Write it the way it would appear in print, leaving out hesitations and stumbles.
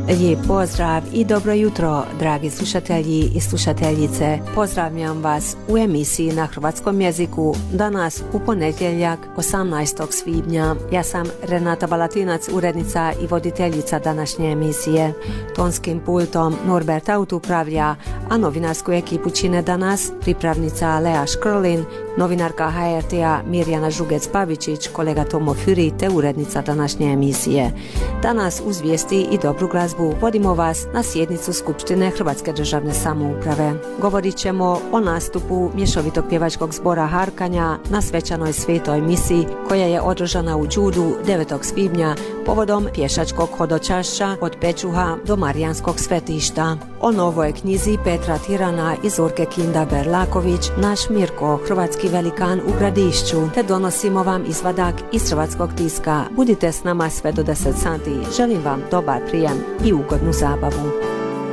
Lijep pozdrav i dobro jutro, dragi slušatelji i slušateljice. Pozdravljam vas u emisiji na hrvatskom jeziku danas u ponedjeljak 18. svibnja. Ja sam Renata Balatinac, urednica i voditeljica današnje emisije. Tonskim pultom Norbert Aut upravlja, a novinarsku ekipu čine danas pripravnica Lea Škrlin, novinarka HRT-a Mirjana Žugec-Pavičić, kolega Tomo Füri te urednica današnje emisije. Danas uz vijesti i dobru glazbu vodimo vas na sjednicu Skupštine Hrvatske državne samouprave. Govorit ćemo o nastupu mješovitog pjevačkog zbora Harkanja na svečanoj svetoj misi koja je održana u Đudu 9. svibnja povodom pješačkog hodočašća od Pečuha do Marijanskog svetišta. O novoj knjizi Petra Tirana i Zorke Kinda-Berlaković, Naš Mirko, hrvatski velikan u Gradišću, te donosimo vam izvadak iz hrvatskog tiska. Budite s nama sve do 10 sati. Želim vam dobar prijem i ugodnu zabavu.